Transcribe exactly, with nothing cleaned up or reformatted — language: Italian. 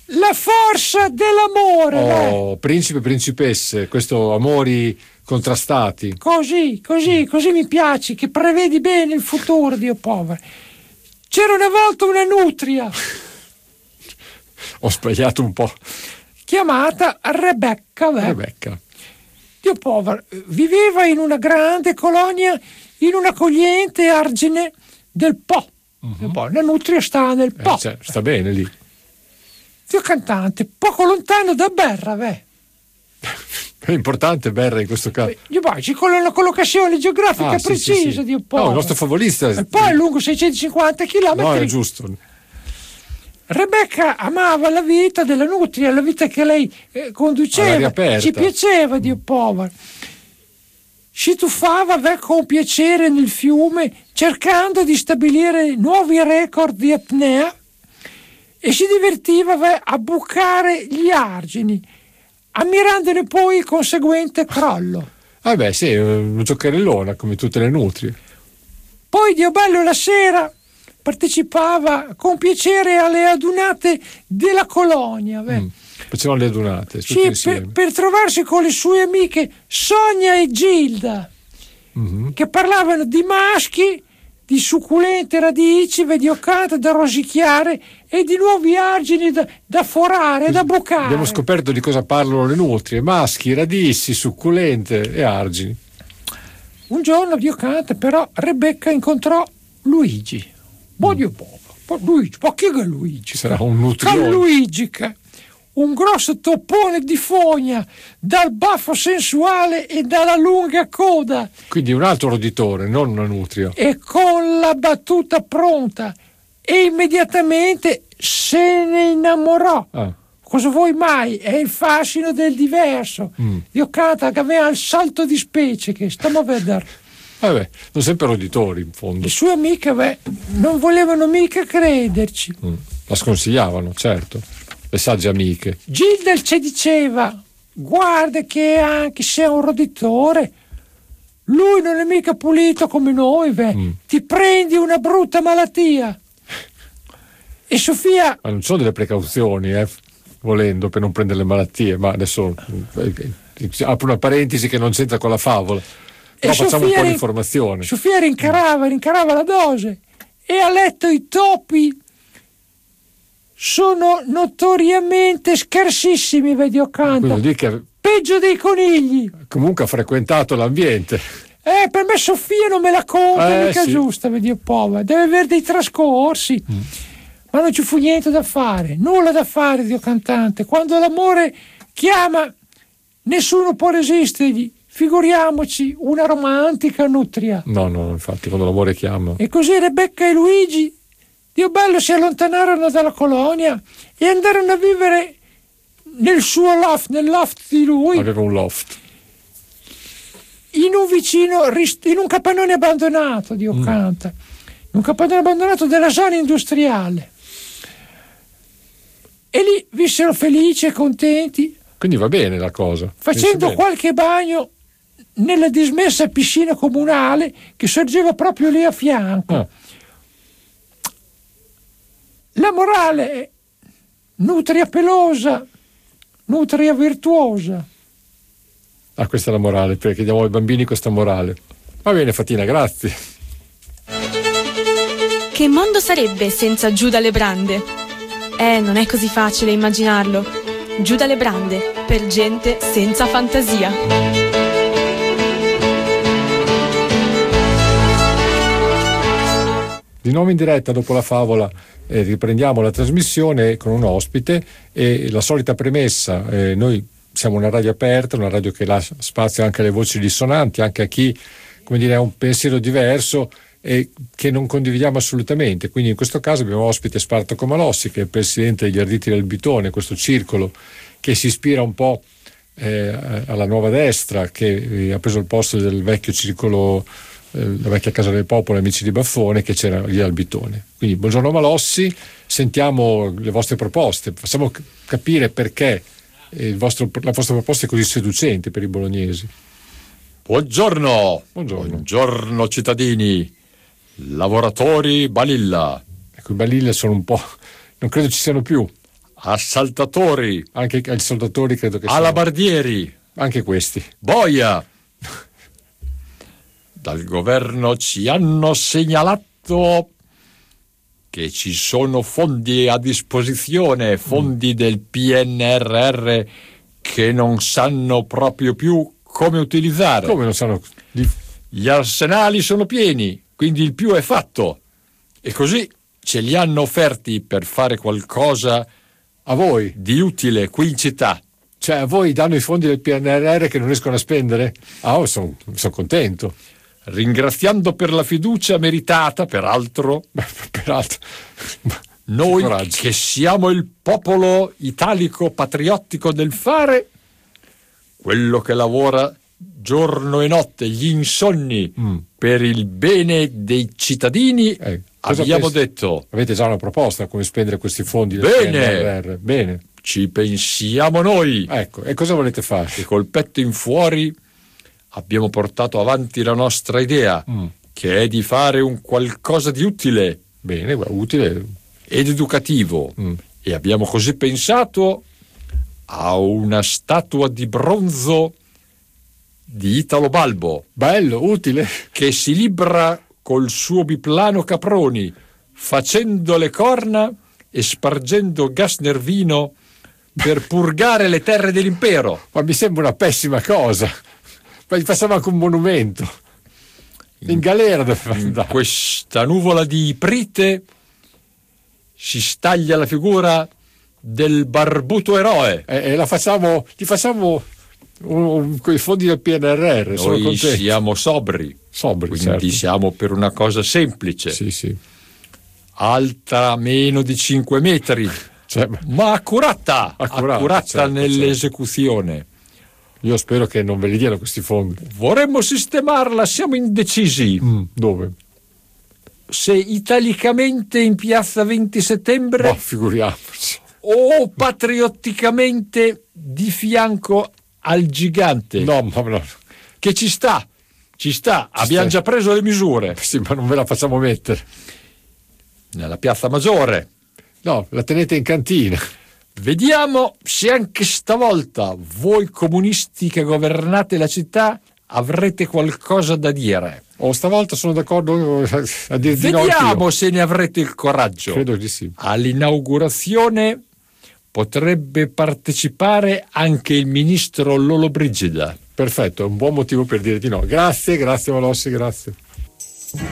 La forza dell'amore. Oh, principe e principesse, questo amori contrastati. Così, così, così mi piaci, che prevedi bene il futuro, Dio povero. C'era una volta una nutria. Ho sbagliato un po'. Chiamata Rebecca. Beh. Rebecca. Dio povero, viveva in una grande colonia, in un accogliente argine del Po. Uh-huh. La nutria sta nel Po. Eh, cioè, sta bene lì. Dio cantante, poco lontano da Berra, beh. È importante Berra in questo caso. Io poi con la collocazione geografica ah, precisa sì, sì, sì. di un po'. No, il nostro favolista. Il Po è lungo seicentocinquanta chilometri. No, è giusto. Rebecca amava la vita della nutria, la vita che lei eh, conduceva, ci piaceva Dio povero. Si tuffava beh, con piacere nel fiume, cercando di stabilire nuovi record di apnea, e si divertiva beh, a bucare gli argini, ammirandone poi il conseguente crollo. Ah beh, sì, una giocherellona come tutte le nutrie. Poi Dio bello la sera partecipava con piacere alle adunate della colonia. Beh. Mm, facevano le adunate. Sì, per, per trovarsi con le sue amiche Sonia e Gilda, mm-hmm. che parlavano di maschi, di succulente radici vedioccate da rosicchiare e di nuovi argini da, da forare e da bucare. Abbiamo scoperto di cosa parlano le nutrie: maschi, radici, succulente e argini. Un giorno, Dio canta, però Rebecca incontrò Luigi. Ma Dio povero, Luigi, ma chi è Luigi? Sarà un nutrione. Che Luigi, che un grosso toppone di fogna, dal baffo sensuale e dalla lunga coda. Quindi un altro roditore, non una nutria. E con la battuta pronta, e immediatamente se ne innamorò. Ah. Cosa vuoi mai? È il fascino del diverso. Mm. Io canta che aveva il salto di specie, che stiamo a vedere. Vabbè, sono sempre roditori in fondo. Le sue amiche beh, non volevano mica crederci. Mm. La sconsigliavano, certo. Le sagge amiche. Gilda ci diceva: guarda che anche se è un roditore, lui non è mica pulito come noi, beh. Mm. Ti prendi una brutta malattia. E Sofia. Ma non sono delle precauzioni, eh, volendo, per non prendere le malattie, ma adesso apro una parentesi che non c'entra con la favola. Però facciamo Sofia un po' di informazione. Sofia rincarava, rincarava la dose, e a letto i topi sono notoriamente scarsissimi, vedi Ocanta. Che peggio dei conigli. Comunque ha frequentato l'ambiente. Eh, per me Sofia non me la conta, eh, mica sì. giusta, vedi povera. Deve avere dei trascorsi. Mm. Ma non ci fu niente da fare, nulla da fare, Dio cantante. Quando l'amore chiama, nessuno può resistergli. Figuriamoci una romantica nutria. No, no, infatti, quando l'amore chiama. E così Rebecca e Luigi, Dio bello, si allontanarono dalla colonia e andarono a vivere nel suo loft, nel loft di lui. Aveva un loft. In un vicino, in un capannone abbandonato, Dio mm. canta. In un capannone abbandonato della zona industriale. E lì vissero felici e contenti. Quindi va bene la cosa. Facendo qualche bagno nella dismessa piscina comunale che sorgeva proprio lì a fianco. Ah. La morale è: nutria pelosa, nutria virtuosa. Ah, questa è la morale, perché diamo ai bambini questa morale. Va bene Fatina, grazie. Che mondo sarebbe senza Giuda Lebrande? Eh, non è così facile immaginarlo. Giuda Lebrande, per gente senza fantasia. Di nuovo in diretta dopo la favola eh, riprendiamo la trasmissione con un ospite e la solita premessa, eh, noi siamo una radio aperta, una radio che lascia spazio anche alle voci dissonanti, anche a chi, come dire, ha un pensiero diverso e che non condividiamo assolutamente. Quindi in questo caso abbiamo ospite Spartaco Malossi, che è il presidente degli Arditi del Bitone, questo circolo che si ispira un po' eh, alla nuova destra, che eh, ha preso il posto del vecchio circolo, eh, la vecchia Casa del Popolo, Amici di Baffone, che c'era lì al Bitone. Quindi buongiorno Malossi, sentiamo le vostre proposte, facciamo capire perché il vostro, la vostra proposta è così seducente per i bolognesi. Buongiorno, buongiorno, buongiorno cittadini, lavoratori Balilla. Ecco, i Balilla sono un po', non credo ci siano più. assaltatori, anche i soldatori credo che alabardieri, siano. Anche questi. Boia. Dal governo ci hanno segnalato che ci sono fondi a disposizione, fondi mm. del P N R R che non sanno proprio più come utilizzare. Come non sanno? Gli arsenali sono pieni, quindi il più è fatto. E così ce li hanno offerti per fare qualcosa a voi di utile qui in città. Cioè a voi danno i fondi del P N R R che non riescono a spendere? Ah, oh, sono son contento. Ringraziando per la fiducia meritata, peraltro, peraltro noi coraggio. Che siamo il popolo italico patriottico del fare, quello che lavora giorno e notte, gli insonni mm. per il bene dei cittadini, eh, abbiamo pensi? detto. Avete già una proposta come spendere questi fondi del Bene. P N R R? Bene. Ci pensiamo noi. Ecco, e cosa volete fare? E col petto in fuori abbiamo portato avanti la nostra idea, mm. che è di fare un qualcosa di utile. Bene, utile. Ed educativo. Mm. E abbiamo così pensato a una statua di bronzo di Italo Balbo. Bello, utile. Che si libra col suo biplano Caproni, facendo le corna e spargendo gas nervino per purgare le terre dell'impero. Ma mi sembra una pessima cosa. Ma gli facciamo anche un monumento. In, in galera deve andare. In questa nuvola di iprite si staglia la figura del barbuto eroe. E, e la facciamo, gli facciamo un, un, con i fondi del P N R R. Noi siamo sobri. Sobri, quindi certo. Siamo per una cosa semplice. Sì, sì. Alta meno di cinque metri, cioè, ma accurata, accurata, accurata certo, nell'esecuzione. Certo. Io spero che non ve li diano questi fondi. Vorremmo sistemarla, siamo indecisi. Mm, dove? Se italicamente in piazza venti settembre, ma figuriamoci, o patriotticamente di fianco al gigante. No, ma no. Che ci sta, ci sta, ci abbiamo sta. Già preso le misure. Sì, ma non ve la facciamo mettere. Nella piazza Maggiore. No, la tenete in cantina. Vediamo se anche stavolta voi comunisti che governate la città avrete qualcosa da dire. O stavolta sono d'accordo a dire di no. Vediamo se ne avrete il coraggio. Credo di sì. All'inaugurazione potrebbe partecipare anche il ministro Lollobrigida. Perfetto, è un buon motivo per dire di no. Grazie, grazie Malossi, grazie.